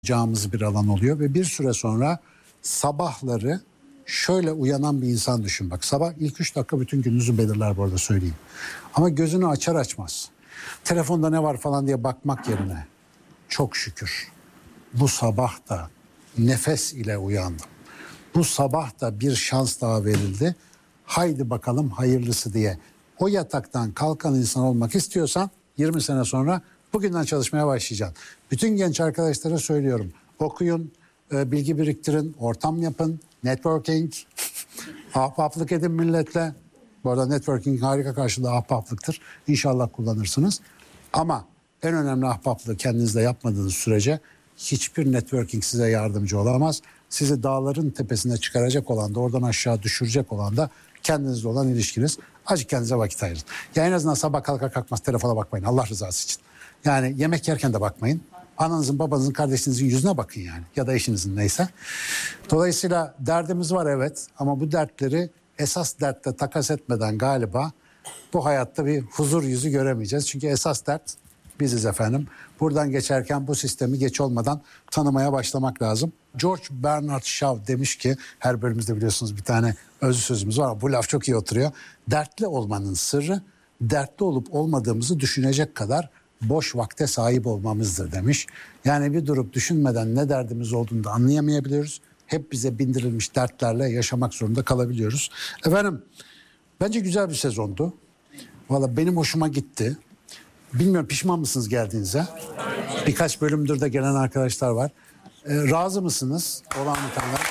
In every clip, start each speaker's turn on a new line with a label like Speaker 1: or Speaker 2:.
Speaker 1: yapacağımız bir alan oluyor ve bir süre sonra sabahları şöyle uyanan bir insan düşün. Bak sabah ilk 3 dakika bütün gününüzü belirler bu arada söyleyeyim. Ama gözünü açar açmaz telefonda ne var falan diye bakmak yerine çok şükür bu sabah da nefes ile uyandım. Bu sabah da bir şans daha verildi. Haydi bakalım hayırlısı diye. O yataktan kalkan insan olmak istiyorsan 20 sene sonra bugünden çalışmaya başlayacaksın. Bütün genç arkadaşlara söylüyorum. Okuyun, bilgi biriktirin, ortam yapın, networking, ahbaplık edin milletle. Bu arada networking harika karşılığı ahbaplıktır. İnşallah kullanırsınız. Ama en önemli ahbaplığı kendinizde yapmadığınız sürece hiçbir networking size yardımcı olamaz. Sizi dağların tepesine çıkaracak olan da oradan aşağı düşürecek olan da kendinizle olan ilişkiniz. Azıcık kendinize vakit ayırın. Ya en azından sabah kalkar kalkmaz telefona bakmayın Allah rızası için. Yani yemek yerken de bakmayın. Ananızın, babanızın, kardeşinizin yüzüne bakın yani. Ya da eşinizin neyse. Dolayısıyla derdimiz var evet. Ama bu dertleri esas dertle takas etmeden galiba bu hayatta bir huzur yüzü göremeyeceğiz. Çünkü esas dert biziz efendim. Buradan geçerken bu sistemi geç olmadan tanımaya başlamak lazım. George Bernard Shaw demiş ki, her bölümümüzde biliyorsunuz bir tane özlü sözümüz var ama bu laf çok iyi oturuyor. Dertli olmanın sırrı dertli olup olmadığımızı düşünecek kadar boş vakte sahip olmamızdır demiş. Yani bir durup düşünmeden ne derdimiz olduğunu da anlayamayabiliyoruz. Hep bize bindirilmiş dertlerle yaşamak zorunda kalabiliyoruz. Efendim bence güzel bir sezondu. Valla benim hoşuma gitti. Bilmiyorum pişman mısınız geldiğinize? Birkaç bölümdür de gelen arkadaşlar var. Razı mısınız? Olan bitenler.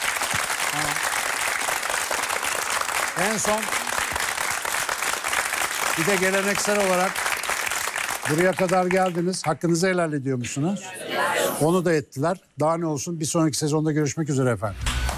Speaker 1: En son bir de geleneksel olarak buraya kadar geldiniz. Hakkınızı helal ediyor musunuz? Onu da ettiler. Daha ne olsun, bir sonraki sezonda görüşmek üzere efendim.